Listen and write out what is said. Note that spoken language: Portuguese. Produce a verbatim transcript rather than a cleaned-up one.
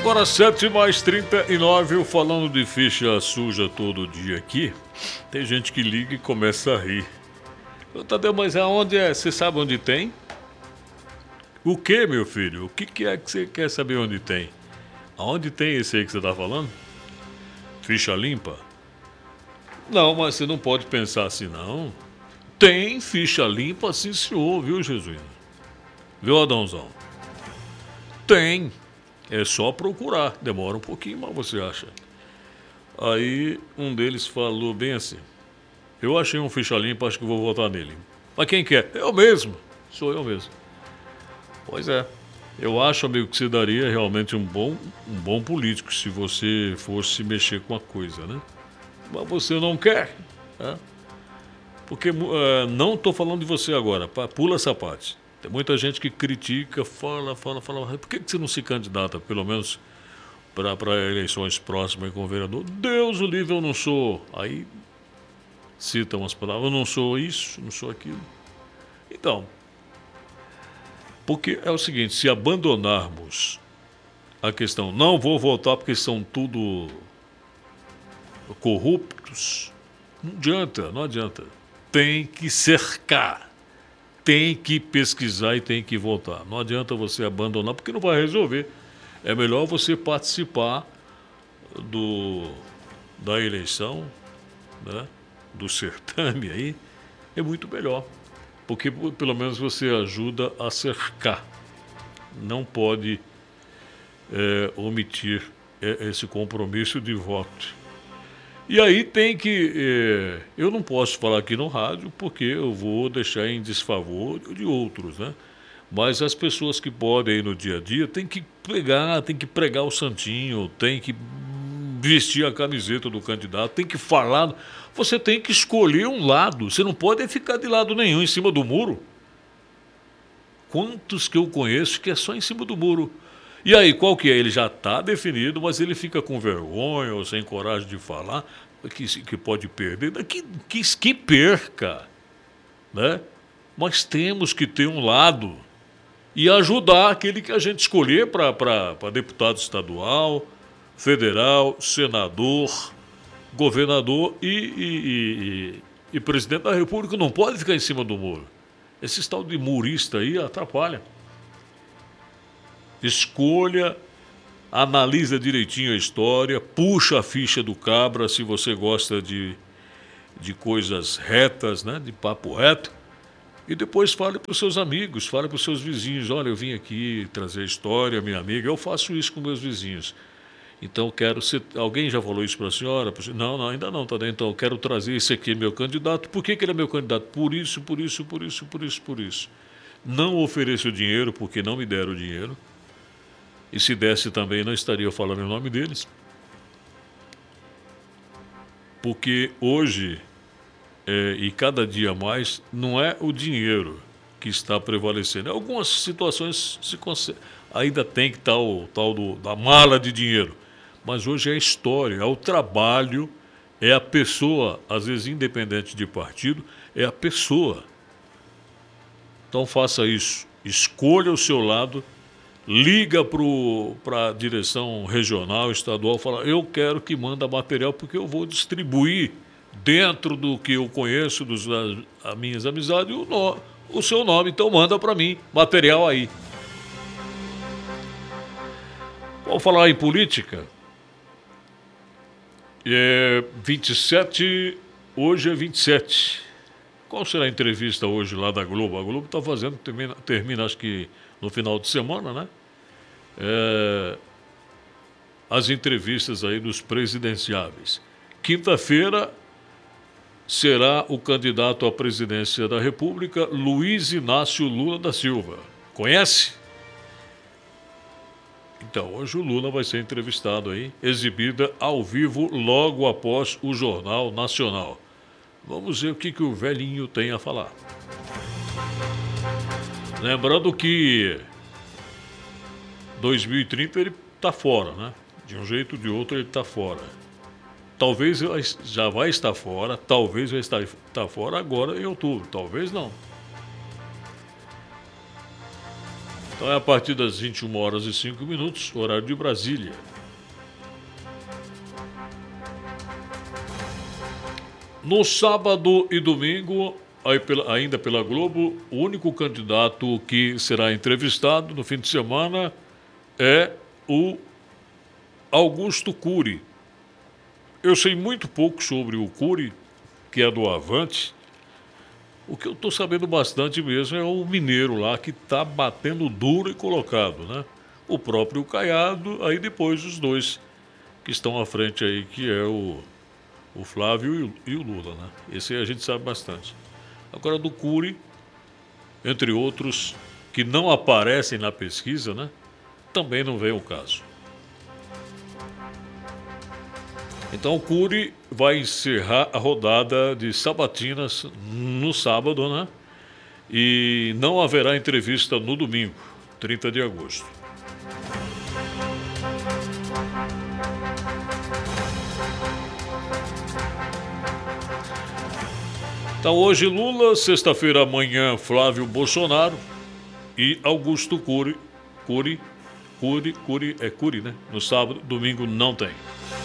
Agora sete mais trinta e nove, eu falando de ficha suja todo dia aqui, tem gente que liga e começa a rir. Ô, Tadeu, mas aonde é? Você sabe onde tem? O que, meu filho? O que, que é que você quer saber onde tem? Aonde tem esse aí que você tá falando? Ficha limpa? Não, mas você não pode pensar assim, não. Tem ficha limpa, sim senhor, viu, Jesuíno? Viu, Adãozão? Tem. É só procurar. Demora um pouquinho, mas você acha. Aí um deles falou bem assim: eu achei um ficha limpa, acho que vou votar nele. Mas quem quer? Eu mesmo. Sou eu mesmo. Pois é. Eu acho, amigo, que você daria realmente um bom, um bom político se você fosse mexer com a coisa, né? Mas você não quer, né? Porque uh, não estou falando de você agora. Pula essa parte. Tem muita gente que critica, fala, fala, fala. Por que que você não se candidata, pelo menos, para eleições próximas com o vereador? Deus o livre, eu não sou. Aí cita umas palavras, eu não sou isso, não sou aquilo. Então, porque é o seguinte, se abandonarmos a questão, não vou votar porque são tudo corruptos, não adianta, não adianta. Tem que cercar. Tem que pesquisar e tem que votar. Não adianta você abandonar, porque não vai resolver. É melhor você participar do, da eleição, né, do certame aí. É muito melhor. Porque pelo menos você ajuda a cercar. Não pode é, omitir esse compromisso de voto. E aí tem que... Eh, eu não posso falar aqui no rádio porque eu vou deixar em desfavor de outros, né? Mas as pessoas que podem ir no dia a dia tem que pegar, tem que pregar o santinho, tem que vestir a camiseta do candidato, tem que falar. Você tem que escolher um lado. Você não pode ficar de lado nenhum em cima do muro. Quantos que eu conheço que é só em cima do muro? E aí, qual que é? Ele já está definido, mas ele fica com vergonha ou sem coragem de falar, que, que pode perder. Que, que, que perca, né? Mas temos que ter um lado e ajudar aquele que a gente escolher para deputado estadual, federal, senador, governador e, e, e, e presidente da República. Não pode ficar em cima do muro. Esse tal de murista aí atrapalha. Escolha, analisa direitinho a história, puxa a ficha do cabra se você gosta de, de coisas retas, né, de papo reto, e depois fale para os seus amigos, fale para os seus vizinhos: olha, eu vim aqui trazer história, minha amiga, eu faço isso com meus vizinhos. Então quero ser... Alguém já falou isso para a senhora? Não, não, ainda não, tá dentro. Então eu quero trazer esse aqui, meu candidato. Por que que ele é meu candidato? Por isso, por isso, por isso, por isso, por isso. Não ofereço dinheiro porque não me deram dinheiro. E se desse também, não estaria falando em nome deles. Porque hoje, é, e cada dia mais, não é o dinheiro que está prevalecendo. Em algumas situações se consegue, ainda tem que estar o tal do, da mala de dinheiro. Mas hoje é a história, é o trabalho, é a pessoa, às vezes independente de partido, é a pessoa. Então faça isso. Escolha o seu lado. Liga para a direção regional, estadual, fala: eu quero que manda material porque eu vou distribuir dentro do que eu conheço, dos as minhas amizades, o, no, o seu nome, então manda para mim material aí. Vamos falar em política? É vinte e sete, hoje é vinte e sete. Qual será a entrevista hoje lá da Globo? A Globo está fazendo, termina, termina acho que no final de semana, né? É, as entrevistas aí dos presidenciáveis. Quinta-feira será o candidato à presidência da República, Luiz Inácio Lula da Silva. Conhece? Então, hoje o Lula vai ser entrevistado aí, exibida ao vivo logo após o Jornal Nacional. Vamos ver o que, que o velhinho tem a falar. Lembrando que dois mil e trinta ele está fora, né? De um jeito ou de outro ele está fora. Talvez já vai estar fora, talvez vai estar, estar fora agora em outubro, talvez não. Então é a partir das vinte e uma horas e cinco minutos, horário de Brasília. No sábado e domingo, aí pela- ainda pela Globo, o único candidato que será entrevistado no fim de semana é o Augusto Cury. Eu sei muito pouco sobre o Cury, que é do Avante. O que eu estou sabendo bastante mesmo é o mineiro lá que está batendo duro e colocado, né? O próprio Caiado, aí depois os dois que estão à frente aí, que é o, o Flávio e o, e o Lula, né? Esse aí a gente sabe bastante. Agora do Cury, entre outros que não aparecem na pesquisa, né? Também não vem o caso. Então o Cury vai encerrar a rodada de sabatinas no sábado, né? E não haverá entrevista no domingo, trinta de agosto. Então hoje Lula, sexta-feira amanhã Flávio Bolsonaro e Augusto Cury, Cury, Cury, Cury, é Cury, né? No sábado, domingo não tem.